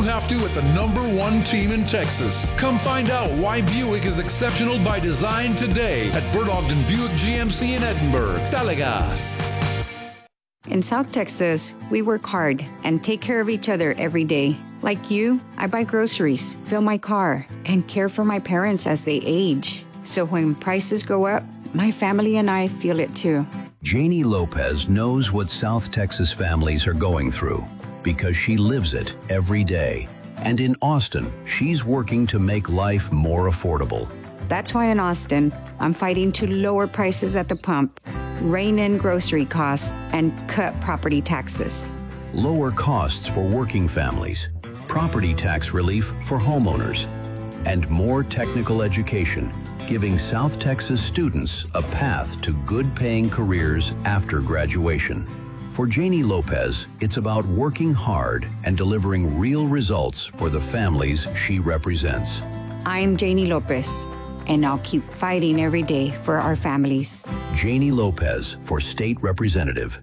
have to at the #1 team in Texas. Come find out why Buick is exceptional by design today at Bert Ogden Buick GMC in Edinburg. Dalegas. In South Texas, we work hard and take care of each other every day. Like you, I buy groceries, fill my car, and care for my parents as they age. So when prices go up, my family and I feel it too. Janie Lopez knows what South Texas families are going through because she lives it every day. And in Austin, she's working to make life more affordable. That's why in Austin, I'm fighting to lower prices at the pump, rein in grocery costs, and cut property taxes. Lower costs for working families, property tax relief for homeowners, and more technical education, giving South Texas students a path to good-paying careers after graduation. For Janie Lopez, it's about working hard and delivering real results for the families she represents. I'm Janie Lopez, and I'll keep fighting every day for our families. Janie Lopez for State Representative.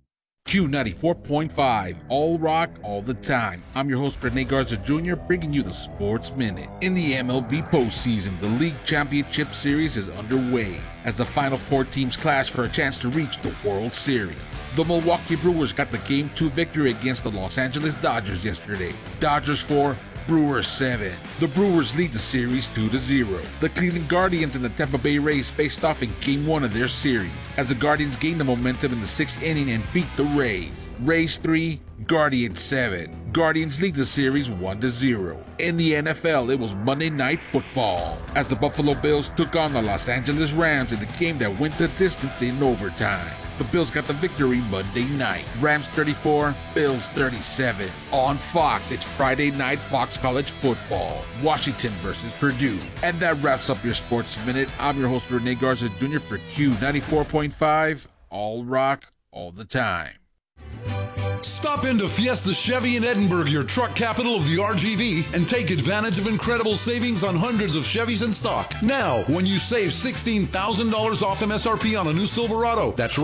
Q94.5, all rock, all the time. I'm your host, Rene Garza Jr., bringing you the Sports Minute. In the MLB postseason, the League Championship Series is underway as the final 4 teams clash for a chance to reach the World Series. The Milwaukee Brewers got the Game 2 victory against the Los Angeles Dodgers yesterday. Dodgers 4, Brewers 7. The Brewers lead the series 2-0. The Cleveland Guardians and the Tampa Bay Rays faced off in Game 1 of their series, as the Guardians gained the momentum in the 6th inning and beat the Rays. Rays 3, Guardians 7. Guardians lead the series 1-0. In the NFL, it was Monday Night Football, as the Buffalo Bills took on the Los Angeles Rams in a game that went the distance in overtime. The Bills got the victory Monday night. Rams 34, Bills 37. On Fox, it's Friday night Fox College Football. Washington versus Purdue. And that wraps up your Sports Minute. I'm your host, Rene Garza Jr. for Q94.5, all rock, all the time. Stop into Fiesta Chevy in Edinburg, your truck capital of the RGV, and take advantage of incredible savings on hundreds of Chevys in stock. Now, when you save $16,000 off MSRP on a new Silverado, that's